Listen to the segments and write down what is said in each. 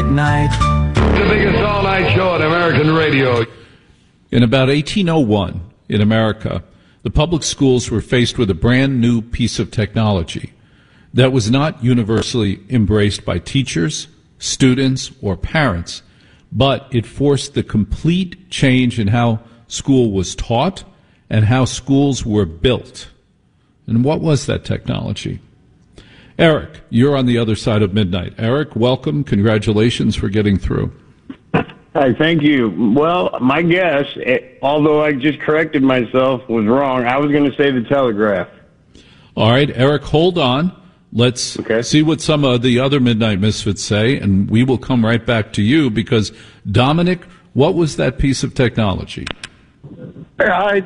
Midnight. The biggest all-night show on American radio. In about 1801, in America, the public schools were faced with a brand new piece of technology that was not universally embraced by teachers, students, or parents, but it forced the complete change in how school was taught and how schools were built. And what was that technology? Eric, you're on the other side of midnight. Eric, welcome. Congratulations for getting through. Hi, thank you. Well, my guess, although I just corrected myself, was wrong. I was going to say the telegraph. All right, Eric, hold on. Let's see what some of the other Midnight Misfits say, and we will come right back to you because, Dominic, what was that piece of technology? Hi.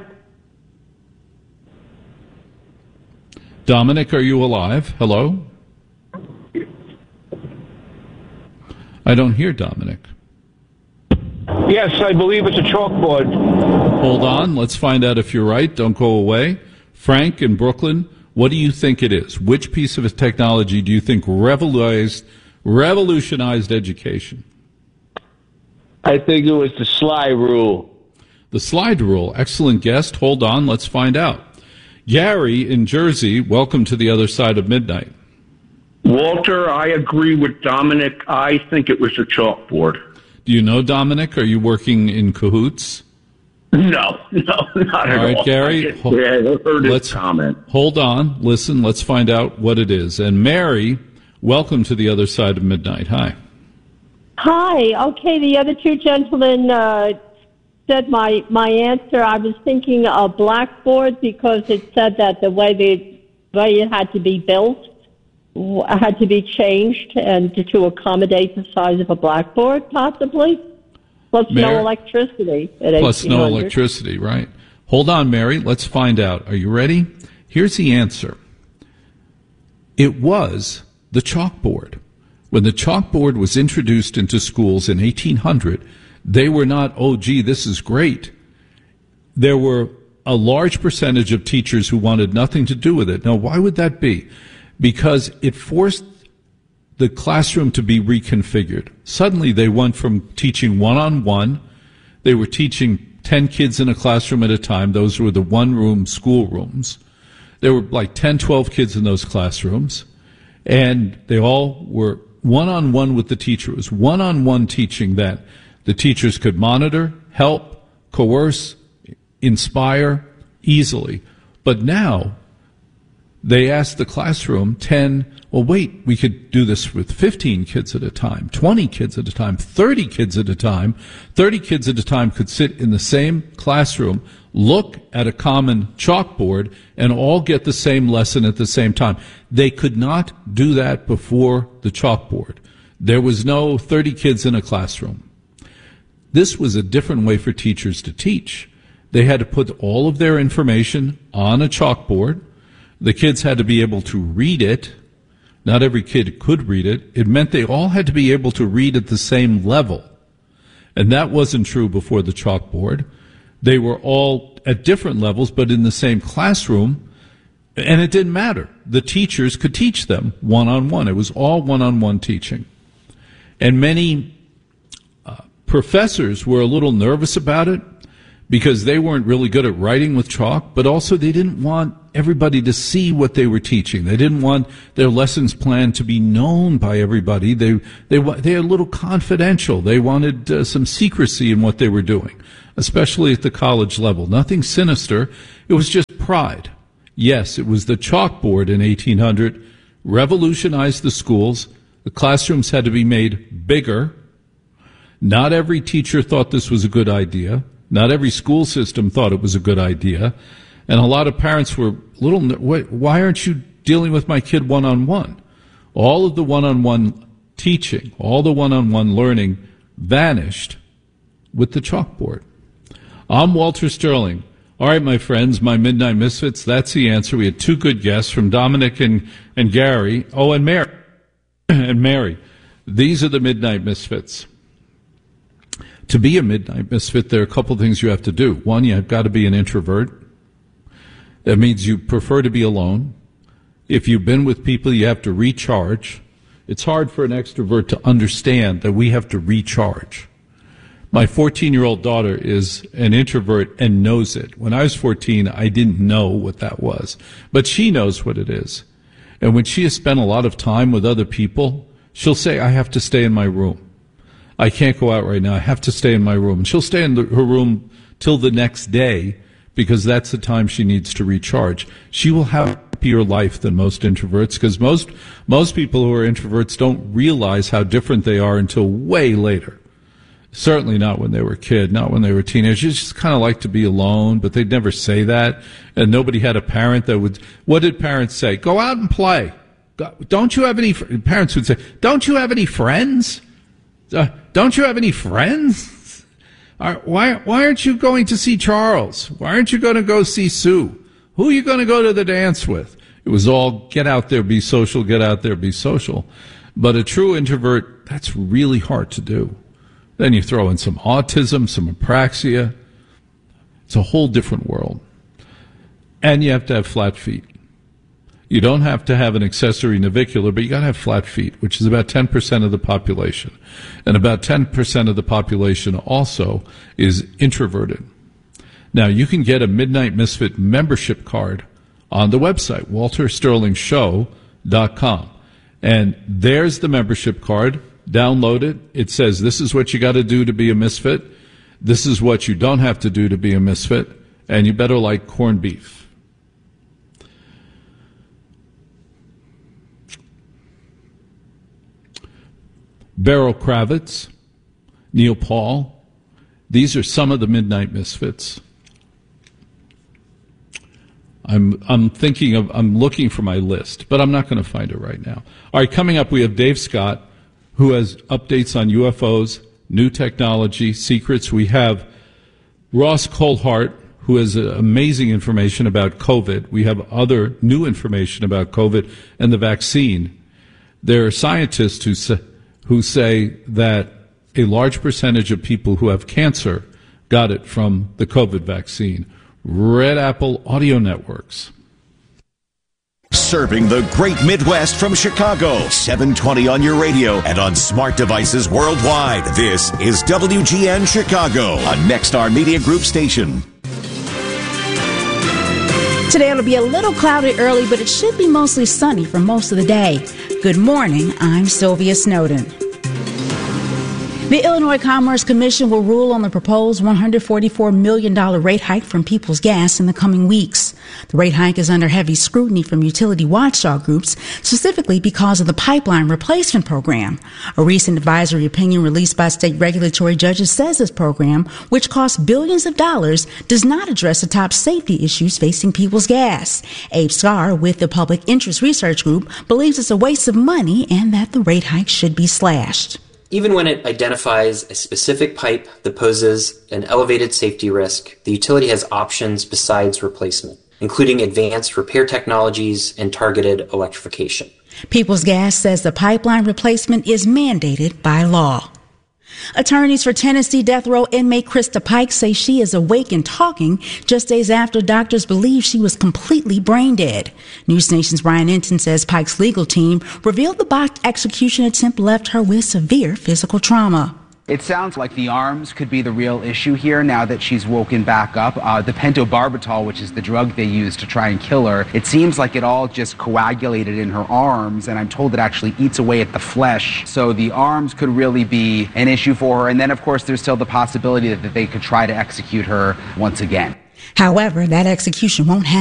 Dominic, are you alive? Hello? I don't hear Dominic. Yes, I believe it's a chalkboard. Hold on. Let's find out if you're right. Don't go away. Frank in Brooklyn, what do you think it is? Which piece of technology do you think revolutionized education? I think it was the slide rule. The slide rule. Excellent guest. Hold on. Let's find out. Gary in Jersey, welcome to the other side of midnight. Walter, I agree with Dominic. I think it was a chalkboard. Do you know Dominic? Are you working in cahoots? No, not at all. All right, Gary, I heard his comment. Hold on. Listen, let's find out what it is. And Mary, welcome to the other side of midnight. Hi. Hi. Okay, the other two gentlemen said my answer. I was thinking a blackboard because it said that the way it had to be built had to be changed and to accommodate the size of a blackboard, possibly. Plus no electricity. Plus no electricity, right. Hold on, Mary. Let's find out. Are you ready? Here's the answer. It was the chalkboard. When the chalkboard was introduced into schools in 1800, they were not, oh, gee, this is great. There were a large percentage of teachers who wanted nothing to do with it. Now, why would that be? Because it forced the classroom to be reconfigured. Suddenly, they went from teaching one-on-one. They were teaching 10 kids in a classroom at a time. Those were the one-room schoolrooms. There were like 10, 12 kids in those classrooms, and they all were one-on-one with the teacher. It was one-on-one teaching that the teachers could monitor, help, coerce, inspire easily. But now, they asked the classroom 10, well, wait, we could do this with 15 kids at a time, 20 kids at a time, 30 kids at a time. 30 kids at a time could sit in the same classroom, look at a common chalkboard, and all get the same lesson at the same time. They could not do that before the chalkboard. There was no 30 kids in a classroom. This was a different way for teachers to teach. They had to put all of their information on a chalkboard. The kids had to be able to read it. Not every kid could read it. It meant they all had to be able to read at the same level. And that wasn't true before the chalkboard. They were all at different levels, but in the same classroom. And it didn't matter. The teachers could teach them one-on-one. It was all one-on-one teaching. And many professors were a little nervous about it because they weren't really good at writing with chalk, but also they didn't want everybody to see what they were teaching. They didn't want their lessons plan to be known by everybody. They were a little confidential. They wanted some secrecy in what they were doing, especially at the college level. Nothing sinister. It was just pride. Yes, it was the chalkboard in 1800 revolutionized the schools. The classrooms had to be made bigger. Not every teacher thought this was a good idea. Not every school system thought it was a good idea. And a lot of parents were why aren't you dealing with my kid one-on-one? All of the one-on-one teaching, all the one-on-one learning vanished with the chalkboard. I'm Walter Sterling. All right, my friends, my Midnight Misfits, that's the answer. We had two good guests from Dominic and Gary. Oh, and Mary. And Mary. These are the Midnight Misfits. To be a Midnight Misfit, there are a couple of things you have to do. One, you've got to be an introvert. That means you prefer to be alone. If you've been with people, you have to recharge. It's hard for an extrovert to understand that we have to recharge. My 14-year-old daughter is an introvert and knows it. When I was 14, I didn't know what that was. But she knows what it is. And when she has spent a lot of time with other people, she'll say, I have to stay in my room. I can't go out right now. I have to stay in my room. And she'll stay in her room till the next day because that's the time she needs to recharge. She will have a happier life than most introverts because most people who are introverts don't realize how different they are until way later. Certainly not when they were a kid, not when they were teenagers. Just kind of like to be alone, but they'd never say that. And nobody had a parent that would, what did parents say? Go out and play. Don't you have any, parents would say, don't you have any friends? Don't you have any friends? Why aren't you going to see Charles? Why aren't you going to go see Sue? Who are you going to go to the dance with? It was all get out there, be social, get out there, be social. But a true introvert, that's really hard to do. Then you throw in some autism, some apraxia. It's a whole different world. And you have to have flat feet. You don't have to have an accessory navicular, but you got to have flat feet, which is about 10% of the population. And about 10% of the population also is introverted. Now, you can get a Midnight Misfit membership card on the website, waltersterlingshow.com. And there's the membership card. Download it. It says this is what you got to do to be a misfit. This is what you don't have to do to be a misfit. And you better like corned beef. Beryl Kravitz, Neil Paul. These are some of the Midnight Misfits. I'm looking for my list, but I'm not going to find it right now. All right, coming up, we have Dave Scott, who has updates on UFOs, new technology, secrets. We have Ross Coulthart, who has amazing information about COVID. We have other new information about COVID and the vaccine. There are scientists who say that a large percentage of people who have cancer got it from the COVID vaccine. Red Apple Audio Networks. Serving the great Midwest from Chicago. 720 on your radio and on smart devices worldwide. This is WGN Chicago, a Nexstar Media Group station. Today it'll be a little cloudy early, but it should be mostly sunny for most of the day. Good morning, I'm Sylvia Snowden. The Illinois Commerce Commission will rule on the proposed $144 million rate hike from Peoples Gas in the coming weeks. The rate hike is under heavy scrutiny from utility watchdog groups, specifically because of the pipeline replacement program. A recent advisory opinion released by state regulatory judges says this program, which costs billions of dollars, does not address the top safety issues facing Peoples Gas. Abe Scar with the Public Interest Research Group believes it's a waste of money and that the rate hike should be slashed. Even when it identifies a specific pipe that poses an elevated safety risk, the utility has options besides replacement, including advanced repair technologies and targeted electrification. Peoples Gas says the pipeline replacement is mandated by law. Attorneys for Tennessee death row inmate Krista Pike say she is awake and talking just days after doctors believe she was completely brain dead. News Nation's Brian Enton says Pike's legal team revealed the botched execution attempt left her with severe physical trauma. It sounds like the arms could be the real issue here now that she's woken back up. The pentobarbital, which is the drug they used to try and kill her, it seems like it all just coagulated in her arms, and I'm told it actually eats away at the flesh. So the arms could really be an issue for her. And then, of course, there's still the possibility that they could try to execute her once again. However, that execution won't happen